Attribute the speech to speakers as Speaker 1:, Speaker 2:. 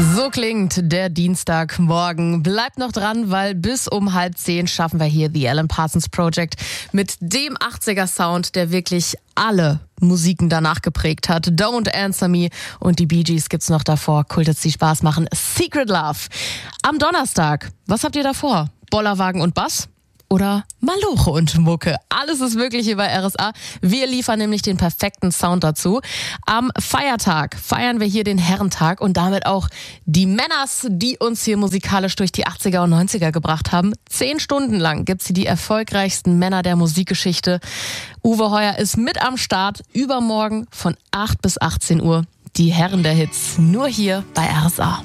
Speaker 1: So klingt der Dienstagmorgen. Bleibt noch dran, weil bis um 9:30 schaffen wir hier The Alan Parsons Project mit dem 80er-Sound, der wirklich alle Musiken danach geprägt hat. Don't Answer Me und die Bee Gees gibt's noch davor. Kultets, die Spaß machen. Secret Love. Am Donnerstag, was habt ihr davor? Bollerwagen und Bass? Oder Maloche und Mucke. Alles ist möglich hier bei RSA. Wir liefern nämlich den perfekten Sound dazu. Am Feiertag feiern wir hier den Herrentag und damit auch die Männers, die uns hier musikalisch durch die 80er und 90er gebracht haben. 10 Stunden lang gibt's hier die erfolgreichsten Männer der Musikgeschichte. Uwe Heuer ist mit am Start. Übermorgen von 8 bis 18 Uhr. Die Herren der Hits. Nur hier bei RSA.